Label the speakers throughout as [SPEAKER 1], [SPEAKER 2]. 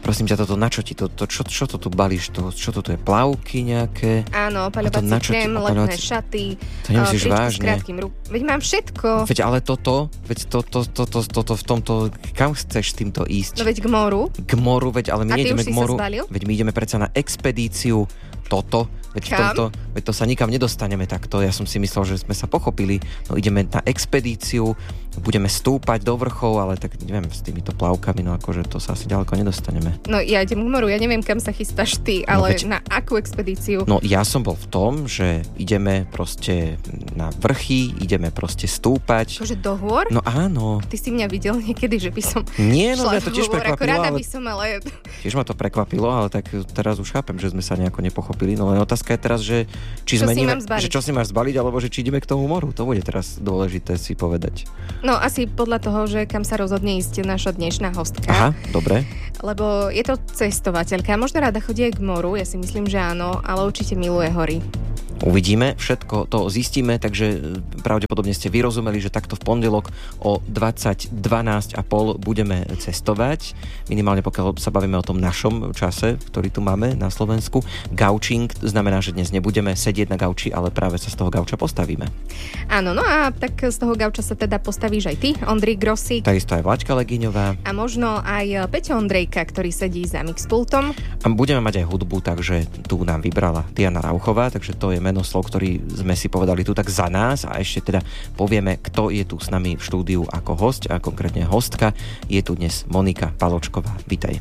[SPEAKER 1] prosím ťa, toto na čo ti? Čo to tu balíš? Čo to je? Plavky nejaké?
[SPEAKER 2] Áno, opaľovací krém, letné šaty,
[SPEAKER 1] to nemyslíš vážne?
[SPEAKER 2] S krátkym Veď mám všetko.
[SPEAKER 1] Veď ale toto v tomto, kam chceš s týmto ísť?
[SPEAKER 2] No veď k moru.
[SPEAKER 1] K moru, veď ale my nejdeme k moru. Veď my ideme predsa na expedíciu toto. Veď to sa nikam nedostaneme takto. Ja som si myslel, že sme sa pochopili. No ideme na expedíciu, budeme stúpať do vrchov, ale tak neviem, s týmito plavkami, no akože to sa asi ďaleko nedostaneme.
[SPEAKER 2] No ja idem k moru, ja neviem, kam sa chystáš ty, ale na akú expedíciu?
[SPEAKER 1] No ja som bol v tom, že ideme proste na vrchy, ideme proste stúpať.
[SPEAKER 2] Akože do hôr?
[SPEAKER 1] No áno.
[SPEAKER 2] Ty si mňa videl niekedy, že by som
[SPEAKER 1] Nie, no ja to tiež prekvapilo,
[SPEAKER 2] rada by som, ale...
[SPEAKER 1] Tiež ma to prekvapilo, ale tak teraz už chápem, že sme sa nejako nepochopili. No len otázka je teraz, že či zmeníme, že čo si máš zbaliť, alebo že či ideme k tomu moru. To bude teraz dôležité si povedať.
[SPEAKER 2] No asi podľa toho, že kam sa rozhodne ísť naša dnešná hostka.
[SPEAKER 1] Aha, dobre.
[SPEAKER 2] Lebo je to cestovateľka. Možno rada chodí aj k moru, ja si myslím, že áno, ale určite miluje hory.
[SPEAKER 1] Uvidíme, všetko to zistíme, takže pravdepodobne ste vyrozumeli, že takto v pondelok o 20:12:30 budeme cestovať. Minimálne pokiaľ sa bavíme o tom našom čase, ktorý tu máme na Slovensku. Gaučing znamená, že dnes nebudeme sedieť na gauči, ale práve sa z toho gauča postavíme.
[SPEAKER 2] Áno, no a tak z toho gauča sa teda postavíš aj ty, Ondrej Grosík.
[SPEAKER 1] Takisto aj Vláďka Legiňová.
[SPEAKER 2] A možno aj Peťo Ondrejka, ktorý sedí za mixpultom.
[SPEAKER 1] A budeme mať aj hudbu, takže tu nám vybrala Diana Rauchová, takže to je meno slov, ktorý sme si povedali tu tak za nás a ešte teda povieme, kto je tu s nami v štúdiu ako hosť a konkrétne hostka. Je tu dnes Monika Paločková. Vítaj.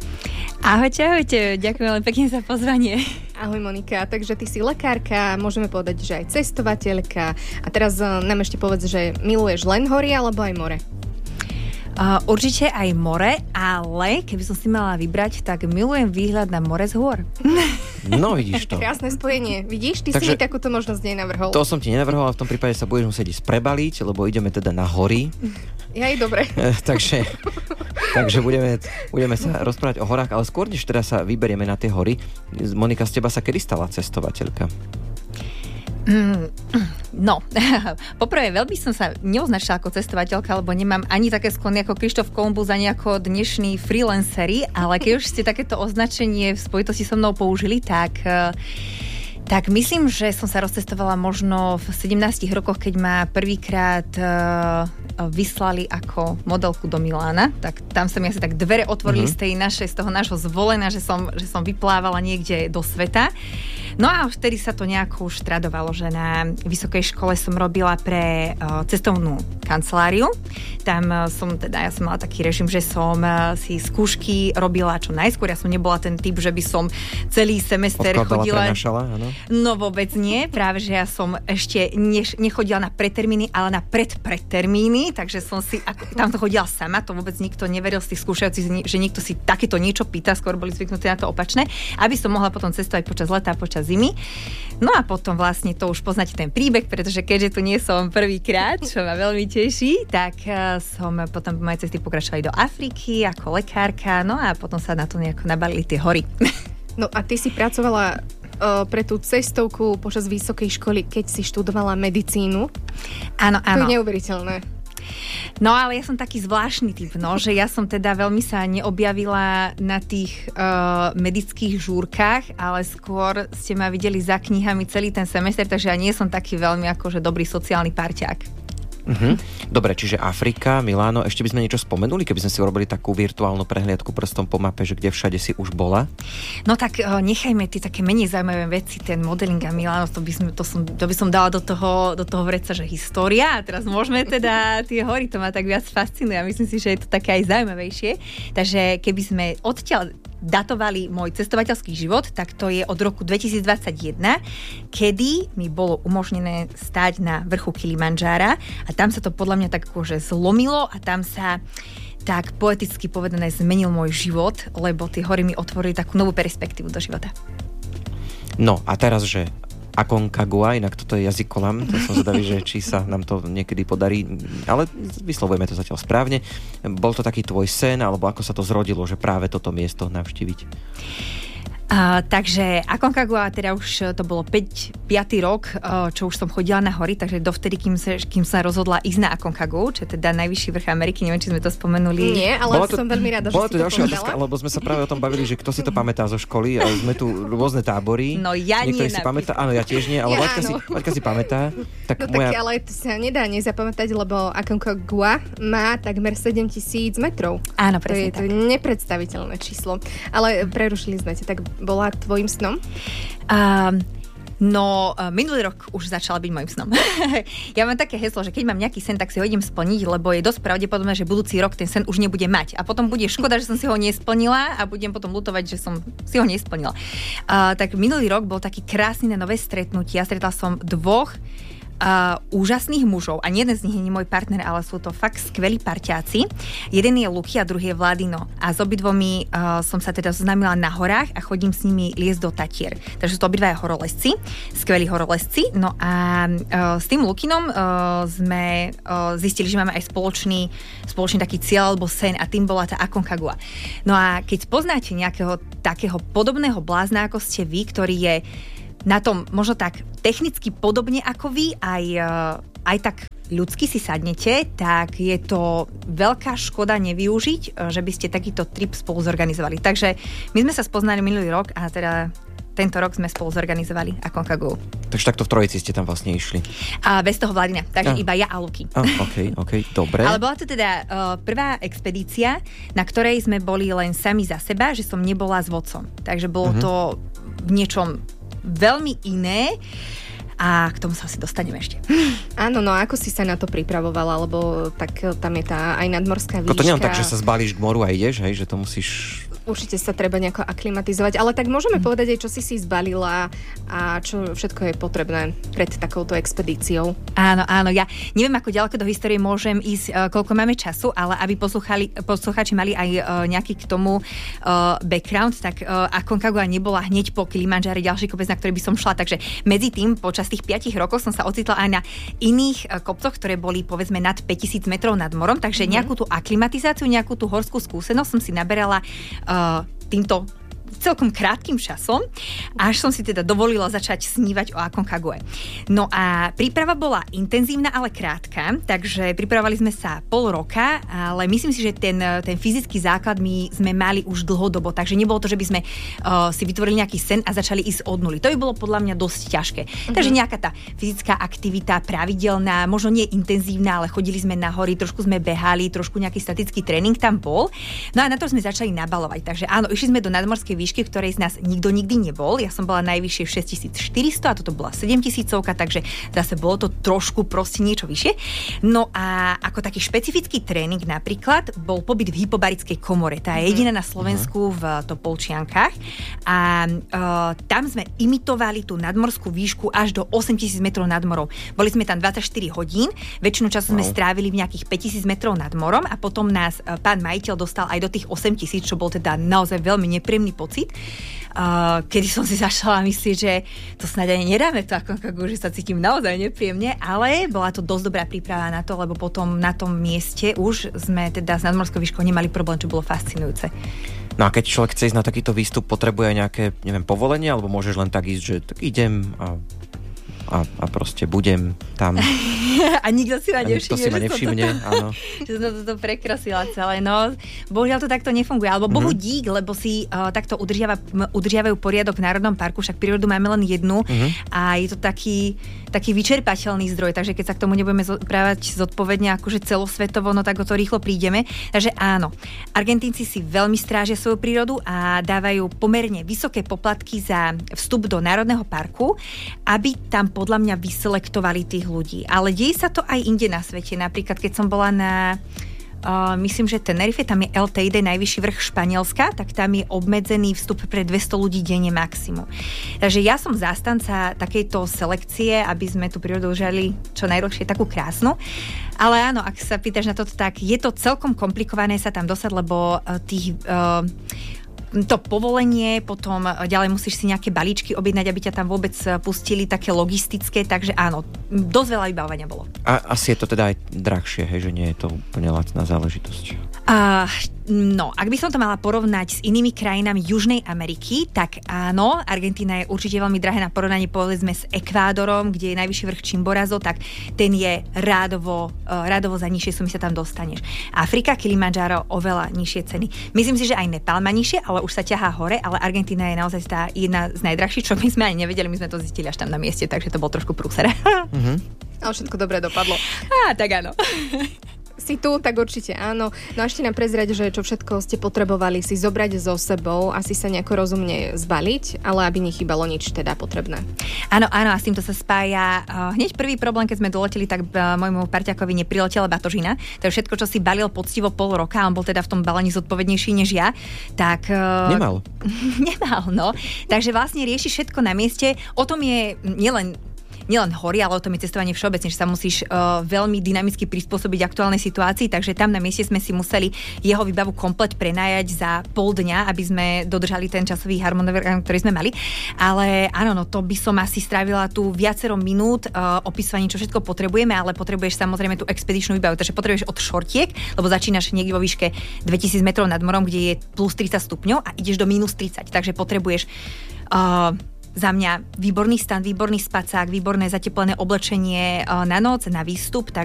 [SPEAKER 3] Ahojte, ďakujem veľmi pekne za pozvanie.
[SPEAKER 2] Ahoj Monika, takže ty si lekárka, môžeme povedať, že aj cestovateľka a teraz nám ešte povedz, že miluješ len hory alebo aj more?
[SPEAKER 3] Určite aj more, ale keby som si mala vybrať, tak milujem výhľad na more z hôr.
[SPEAKER 1] No vidíš to.
[SPEAKER 2] Krásne spojenie. Vidíš, ty si mi takúto možnosť nenavrhol.
[SPEAKER 1] To som ti nenavrhol, ale v tom prípade sa budeš musieť ísť prebaliť, lebo ideme teda na hory.
[SPEAKER 2] Ja aj dobre.
[SPEAKER 1] takže budeme sa rozprávať o horách, ale skôr než teda sa vyberieme na tie hory. Monika, z teba sa kedy stala cestovateľka?
[SPEAKER 3] No, poprvé veľmi som sa neoznačila ako cestovateľka, lebo nemám ani také sklony ako Krištof Kolumbus, ani ako dnešní freelanceri, ale keď už ste takéto označenie v spojitosti so mnou použili, tak myslím, že som sa rozcestovala možno v 17 rokoch, keď ma prvýkrát vyslali ako modelku do Milána, tak tam sa mi asi tak dvere otvorili z toho nášho zvolenia, že som vyplávala niekde do sveta. No a vtedy sa to nejako už tradovalo, že na vysokej škole som robila pre cestovnú kanceláriu. Tam ja som mala taký režim, že som si skúšky robila čo najskôr. Ja som nebola ten typ, že by som celý semester chodila...
[SPEAKER 1] Prenašala, áno?
[SPEAKER 3] No vôbec nie, práve že ja som ešte nechodila na pretermíny, ale na predtermíny, takže som si tam to chodila sama, to vôbec nikto neveril z tých skúšajúcich, že niekto si takéto niečo pýta, skôr boli zvyknutí na to opačné, aby som mohla potom cestovať počas leta, počas zimy. No a potom vlastne to už poznáte ten príbeh, pretože keďže tu nie som prvýkrát, čo ma veľmi teší, tak som potom moje cesty pokračovali do Afriky ako lekárka, no a potom sa na to nejako nabalili tie hory.
[SPEAKER 2] No a ty si pracovala pre tú cestovku počas vysokej školy, keď si študovala medicínu.
[SPEAKER 3] Áno.
[SPEAKER 2] To je neuveriteľné.
[SPEAKER 3] No ale ja som taký zvláštny typ, že ja som teda veľmi sa neobjavila na tých medických žúrkach, ale skôr ste ma videli za knihami celý ten semester, takže ja nie som taký veľmi akože dobrý sociálny parťák.
[SPEAKER 1] Dobre, čiže Afrika, Miláno, ešte by sme niečo spomenuli, keby sme si urobili takú virtuálnu prehliadku prstom po mape, že kde všade si už bola?
[SPEAKER 3] No tak nechajme tie také menej zaujímavé veci, ten modeling a Miláno, to by som dala do toho vreca, že história, a teraz môžeme teda tie hory, to ma tak viac fascinuje a myslím si, že je to také aj zaujímavejšie. Takže keby sme odtiaľ datovali môj cestovateľský život, tak to je od roku 2021, kedy mi bolo umožnené stáť na vrchu Kilimandžára a tam sa to podľa mňa tak akože zlomilo a tam sa tak poeticky povedané zmenil môj život, lebo tie hory mi otvorili takú novú perspektívu do života.
[SPEAKER 1] No a teraz, že Aconcagua, inak toto je jazykolam, to som zvedavý, že či sa nám to niekedy podarí, ale vyslovujeme to zatiaľ správne. Bol to taký tvoj sen, alebo ako sa to zrodilo, že práve toto miesto navštíviť?
[SPEAKER 3] Takže Aconcagua, teda už to bolo 5. rok, čo už som chodila na hory, takže dovtedy, kým sa rozhodla ísť na Aconcagua, čo je teda najvyšší vrch Ameriky, neviem, či sme to spomenuli.
[SPEAKER 2] Nie, ale som veľmi rada, že si to
[SPEAKER 1] ďalšia
[SPEAKER 2] povedala.
[SPEAKER 1] Otázka, lebo sme sa práve o tom bavili, že kto si to pamätá zo školy, ale sme tu rôzne tábory.
[SPEAKER 3] No ja nie.
[SPEAKER 1] Si pamätá, áno, ja tiež nie, ale Vláďka si pamätá. Tak
[SPEAKER 2] ale to sa nedá nezapamätať, lebo Aconcagua má takmer 7,000 metrov.
[SPEAKER 3] Áno, presne
[SPEAKER 2] to je nepredstaviteľné číslo. Ale prerušili sme ťa, tak bola tvojim snom?
[SPEAKER 3] Minulý rok už začala byť môjim snom. Ja mám také heslo, že keď mám nejaký sen, tak si ho idem splniť, lebo je dosť pravdepodobné, že budúci rok ten sen už nebude mať. A potom bude škoda, že som si ho nesplnila a budem potom ľutovať, že som si ho nesplnila. Tak minulý rok bol taký krásny na nové stretnutia. Stretla som 2 úžasných mužov a jeden z nich nie je môj partner, ale sú to fakt skvelí parťáci. Jeden je Luky a druhý je Vladino. A s obidvomi som sa teda zoznámila na horách a chodím s nimi liesť do Tatier. Takže sú to obidvaja horolezci, skvelí horolezci. No a s tým Lukinom sme zistili, že máme aj spoločný taký cieľ alebo sen a tým bola tá Aconcagua. No a keď poznáte nejakého takého podobného blázna, ako ste vy, ktorý je na tom možno tak technicky podobne ako vy, aj tak ľudsky si sadnete, tak je to veľká škoda nevyužiť, že by ste takýto trip spolu zorganizovali. Takže my sme sa spoznali minulý rok a teda tento rok sme spolu zorganizovali Aconcagua.
[SPEAKER 1] Takže takto v trojici ste tam vlastne išli.
[SPEAKER 3] A bez toho Vladina, takže iba ja a Luky.
[SPEAKER 1] OK, dobre.
[SPEAKER 3] Ale bola to teda prvá expedícia, na ktorej sme boli len sami za seba, že som nebola s vodcom. Takže bolo to v niečom veľmi iné a k tomu sa asi dostaneme ešte.
[SPEAKER 2] Áno, no ako si sa na to pripravovala, lebo tak tam je tá aj nadmorská výška.
[SPEAKER 1] To nie je tak, že sa zbalíš k moru a ideš, hej, že to musíš...
[SPEAKER 2] Určite sa treba nejako aklimatizovať, ale tak môžeme povedať aj, čo si zbalila a čo všetko je potrebné pred takouto expedíciou.
[SPEAKER 3] Áno, ja neviem, ako ďaleko do histórie môžem ísť, koľko máme času, ale aby poslucháči mali aj nejaký k tomu background, tak Aconcagua nebola hneď po Kilimanjare ďalší kopec, na ktorý by som šla, takže medzi tým počas tých 5 rokov som sa ocitla aj na iných kopcoch, ktoré boli povedzme nad 5000 metrov nad morom, takže nejakú tú aklimatizáciu, nejakú tú horskú skúsenosť som si naberala týmto celkom krátkym časom, až som si teda dovolila začať snívať o Aconcagua. No a príprava bola intenzívna, ale krátka, takže pripravovali sme sa pol roka, ale myslím si, že ten fyzický základ my sme mali už dlhodobo, takže nebolo to, že by sme si vytvorili nejaký sen a začali ísť od nuly. To by bolo podľa mňa dosť ťažké. Takže nejaká tá fyzická aktivita pravidelná, možno nie intenzívna, ale chodili sme na hory, trošku sme behali, trošku nejaký statický tréning tam bol. No a na to sme začali nabalovať. Takže áno, išli sme do nadmorskej výšky, v ktorej z nás nikto nikdy nebol. Ja som bola najvyššie v 6400 a toto bola 7000, takže zase bolo to trošku proste niečo vyššie. No a ako taký špecifický tréning napríklad bol pobyt v hypobarickej komore. Tá je jediná na Slovensku v Topolčiankach a tam sme imitovali tú nadmorskú výšku až do 8000 metrov nad morom. Boli sme tam 24 hodín, väčšinu času sme strávili v nejakých 5000 metrov nad morom a potom nás pán majiteľ dostal aj do tých 8000, čo bol teda naozaj veľmi nepríjemný pocit. Kedy som si začala myslieť, že to snáď ani nedáme to Aconcagua, že sa cítim naozaj nepríjemne, ale bola to dosť dobrá príprava na to, lebo potom na tom mieste už sme teda s nadmorskou výškou nemali problém, čo bolo fascinujúce.
[SPEAKER 1] No a keď človek chce ísť na takýto výstup, potrebuje nejaké, povolenie, alebo môžeš len tak ísť, že tak idem a proste budem tam.
[SPEAKER 3] A nikto si ma nevšimne.
[SPEAKER 1] To si ma nevšimne, áno.
[SPEAKER 3] Že som toto prekrasila celé. No, bohužiaľ to takto nefunguje. Alebo Bohu dík, lebo si takto udržiavajú poriadok v Národnom parku, však prírodu máme len jednu a je to taký vyčerpateľný zdroj, takže keď sa k tomu nebudeme správať zodpovedne akože celosvetovo, no tak o to rýchlo prídeme. Takže áno, Argentínci si veľmi strážia svoju prírodu a dávajú pomerne vysoké poplatky za vstup do Národného parku, aby tam podľa mňa vyselektovali tých ľudí. Ale deje sa to aj inde na svete. Napríklad, keď som bola na myslím, že Tenerife, tam je El Teide, najvyšší vrch Španielska, tak tam je obmedzený vstup pre 200 ľudí denne maximum. Takže ja som zástanca takejto selekcie, aby sme tú prírodu užali čo najdlhšie takú krásnu. Ale áno, ak sa pýtaš na toto, tak je to celkom komplikované sa tam dostať, lebo to povolenie, potom ďalej musíš si nejaké balíčky objednať, aby ťa tam vôbec pustili, také logistické, takže áno, dosť veľa vybávania bolo.
[SPEAKER 1] A asi je to teda aj drahšie, hej, že nie je to úplne lacná záležitosť.
[SPEAKER 3] No, ak by som to mala porovnať s inými krajinami Južnej Ameriky, tak áno, Argentína je určite veľmi drahé na porovnanie povedzme s Ekvádorom, kde je najvyšší vrch Chimborazo, tak ten je rádovo za nižšie sumy sa tam dostaneš. Afrika, Kilimanjaro, oveľa nižšie ceny. Myslím si, že aj Nepál má nižšie, ale už sa ťahá hore, ale Argentína je naozaj tá jedna z najdrahších, čo my sme ani nevedeli, my sme to zistili až tam na mieste, takže to bol trošku prúser.
[SPEAKER 2] Ale všetko dobre dopadlo.
[SPEAKER 3] Tak áno.
[SPEAKER 2] Si tu, tak určite áno. No a ešte nám prezrať, že čo všetko ste potrebovali si zobrať so sebou, asi sa nejako rozumne zbaliť, ale aby nechýbalo nič teda potrebné.
[SPEAKER 3] Áno, a s týmto sa spája hneď prvý problém, keď sme doleteli, tak môjmu parťakovi nepriletela batožina. Takže všetko, čo si balil poctivo pol roka, on bol teda v tom balení zodpovednejší než ja, tak...
[SPEAKER 1] Nemal,
[SPEAKER 3] no. Takže vlastne rieši všetko na mieste. O tom je nielen hory, ale o tom je cestovanie všeobecne, že sa musíš veľmi dynamicky prispôsobiť aktuálnej situácii, takže tam na mieste sme si museli jeho výbavu komplet prenajať za pol dňa, aby sme dodržali ten časový harmonogram, ktorý sme mali. Ale áno, no to by som asi strávila tu viacero minút opisovaním, čo všetko potrebujeme, ale potrebuješ samozrejme tú expedičnú výbavu, takže potrebuješ od šortiek, lebo začínaš niekde vo výške 2000 metrov nad morom, kde je plus 30 stupňov a ideš do minus 30, takže potrebuješ za mňa výborný stan, výborný spacák, výborné zateplené oblečenie na noc, na výstup,